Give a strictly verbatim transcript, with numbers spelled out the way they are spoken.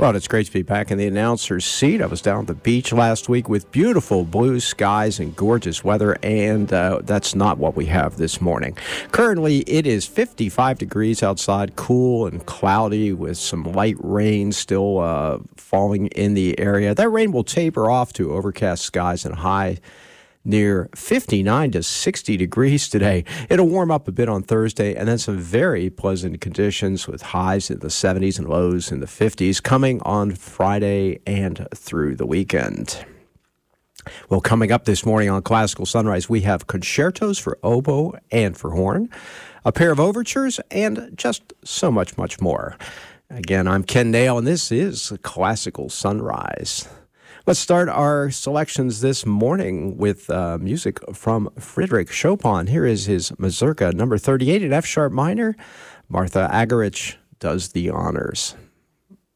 Well, it's great to be back in the announcer's seat. I was down at the beach last week with beautiful blue skies and gorgeous weather, and uh, that's not what we have this morning. Currently, it is fifty-five degrees outside, cool and cloudy with some light rain still uh, falling in the area. That rain will taper off to overcast skies and high near fifty-nine to sixty degrees today. It'll warm up a bit on Thursday, and then some very pleasant conditions with highs in the seventies and lows in the fifties coming on Friday and through the weekend. Well, coming up this morning on Classical Sunrise, we have concertos for oboe and for horn, a pair of overtures, and just so much, much more. Again, I'm Ken Nail, and this is Classical Sunrise. Let's start our selections this morning with uh, music from Frédéric Chopin. Here is his Mazurka number thirty-eight in F-sharp minor. Martha Argerich does the honors.